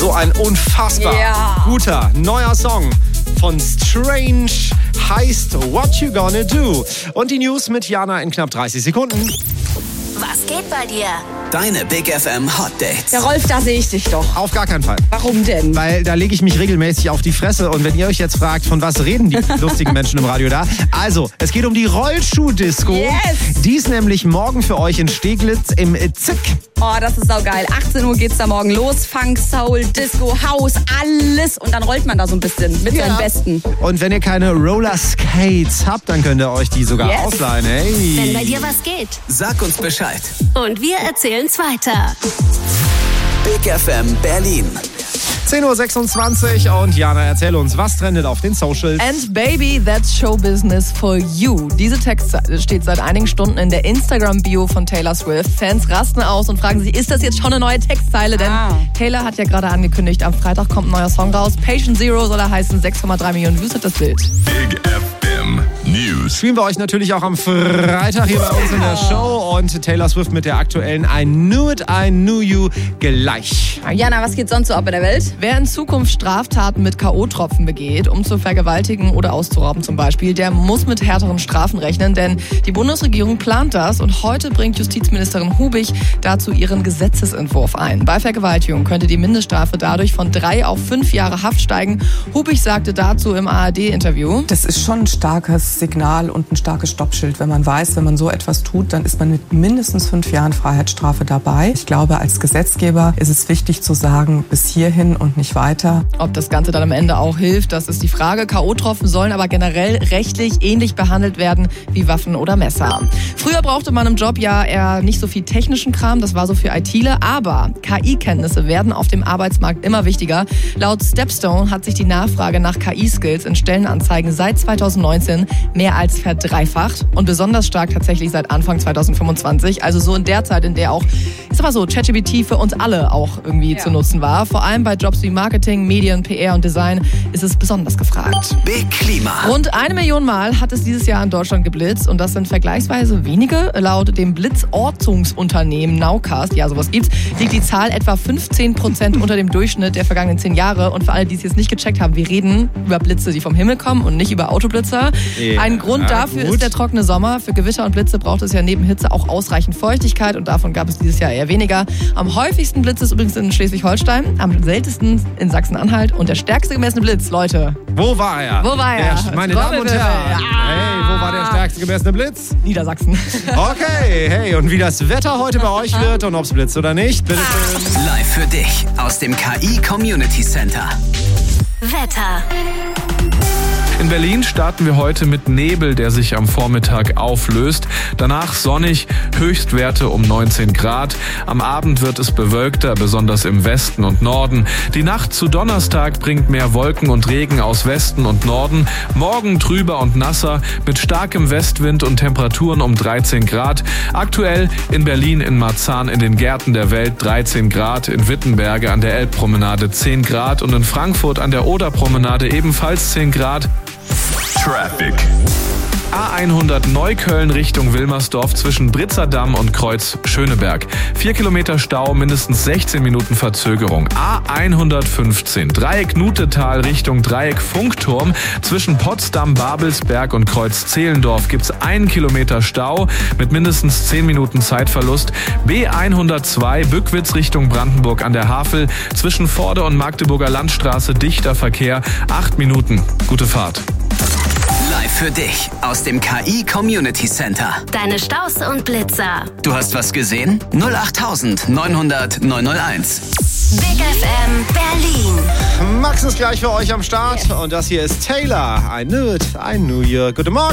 So ein unfassbar guter neuer Song von Strange heißt What You Gonna Do. Und die News mit Jana in knapp 30 Sekunden. Was geht bei dir? Deine Big FM Hot Dates. Ja, Rolf, da sehe ich dich doch. Auf gar keinen Fall. Warum denn? Weil da lege ich mich regelmäßig auf die Fresse. Und wenn ihr euch jetzt fragt, von was reden die lustigen Menschen im Radio da? Also, es geht um die Rollschuh-Disco. Yes! Die ist nämlich morgen für euch in Steglitz im Zick. Oh, das ist saugeil. 18 Uhr geht's da morgen los. Funk, Soul, Disco, House, alles. Und dann rollt man da so ein bisschen mit seinen Besten. Und wenn ihr keine Roller Skates habt, dann könnt ihr euch die sogar ausleihen. Hey. Wenn bei dir was geht. Sag uns Bescheid. Und wir erzählen's weiter. Big FM Berlin. 10.26 Uhr und Jana, erzähl uns, was trendet auf den Socials? And baby, that's show business for you. Diese Textzeile steht seit einigen Stunden in der Instagram-Bio von Taylor Swift. Fans rasten aus und fragen sich, ist das jetzt schon eine neue Textzeile? Denn Taylor hat ja gerade angekündigt, am Freitag kommt ein neuer Song raus. Patient Zero soll er heißen, 6,3 Millionen Views hat das Bild. Big FM News. Spielen wir euch natürlich auch am Freitag hier bei uns in der Show. Und Taylor Swift mit der aktuellen I Knew It, I Knew You gleich. Jana, was geht sonst so ab in der Welt? Wer in Zukunft Straftaten mit K.O.-Tropfen begeht, um zu vergewaltigen oder auszurauben zum Beispiel, der muss mit härteren Strafen rechnen, denn die Bundesregierung plant das und heute bringt Justizministerin Hubig dazu ihren Gesetzesentwurf ein. Bei Vergewaltigung könnte die Mindeststrafe dadurch von 3 auf 5 Jahre Haft steigen. Hubig sagte dazu im ARD-Interview: Das ist schon ein starkes Signal und ein starkes Stoppschild, wenn man weiß, wenn man so etwas tut, dann ist man mit mindestens 5 Jahren Freiheitsstrafe dabei. Ich glaube, als Gesetzgeber ist es wichtig zu sagen, bis hierhin und nicht weiter. Ob das Ganze dann am Ende auch hilft, das ist die Frage. K.O.-Tropfen sollen aber generell rechtlich ähnlich behandelt werden wie Waffen oder Messer. Früher brauchte man im Job ja eher nicht so viel technischen Kram, das war so für ITler, aber KI-Kenntnisse werden auf dem Arbeitsmarkt immer wichtiger. Laut Stepstone hat sich die Nachfrage nach KI-Skills in Stellenanzeigen seit 2019 mehr als verdreifacht und besonders stark tatsächlich seit Anfang 2025. Also so in der Zeit, in der auch, ich sag mal so, ChatGPT für uns alle auch irgendwie zu nutzen war. Vor allem bei Jobs wie Marketing, Medien, PR und Design ist es besonders gefragt. Big Klima. Rund 1 Million Mal hat es dieses Jahr in Deutschland geblitzt und das sind vergleichsweise wenige. Laut dem Blitzortungsunternehmen Nowcast, ja sowas gibt's, liegt die Zahl etwa 15% unter dem Durchschnitt der vergangenen 10 Jahre. Und für alle, die es jetzt nicht gecheckt haben, wir reden über Blitze, die vom Himmel kommen und nicht über Autoblitzer. Ein Grund dafür ist der trockene Sommer. Für Gewitter und Blitze braucht es ja neben Hitze auch ausreichend Feuchtigkeit und davon gab es dieses Jahr eher weniger. Am häufigsten Blitz ist übrigens in Schleswig-Holstein, am seltensten in Sachsen-Anhalt und der stärkste gemessene Blitz, Leute. Wo war er? Wo war er? Meine Damen und Herren. Hey, wo war der stärkste gemessene Blitz? Niedersachsen. Okay, hey, und wie das Wetter heute bei euch wird und ob es blitzt oder nicht, bitte schön. Live für dich aus dem KI Community Center. Wetter. In Berlin starten wir heute mit Nebel, der sich am Vormittag auflöst. Danach sonnig, Höchstwerte um 19 Grad. Am Abend wird es bewölkter, besonders im Westen und Norden. Die Nacht zu Donnerstag bringt mehr Wolken und Regen aus Westen und Norden. Morgen trüber und nasser mit starkem Westwind und Temperaturen um 13 Grad. Aktuell in Berlin in Marzahn in den Gärten der Welt 13 Grad, in Wittenberge an der Elbpromenade 10 Grad und in Frankfurt an der Oderpromenade ebenfalls 10 Grad. Traffic. A100 Neukölln Richtung Wilmersdorf zwischen Britzerdamm und Kreuz Schöneberg. 4 Kilometer Stau, mindestens 16 Minuten Verzögerung. A115 Dreieck Nutetal Richtung Dreieck Funkturm. Zwischen Potsdam, Babelsberg und Kreuz Zehlendorf gibt's 1 Kilometer Stau mit mindestens 10 Minuten Zeitverlust. B102 Bückwitz Richtung Brandenburg an der Havel. Zwischen Vorde und Magdeburger Landstraße dichter Verkehr. 8 Minuten. Gute Fahrt. Live für dich aus dem KI Community Center. Deine Staus und Blitzer. Du hast was gesehen? 08000 900 901. Big FM Berlin. Max ist gleich für euch am Start und das hier ist Taylor. I Knew It, I Knew You. Guten Morgen.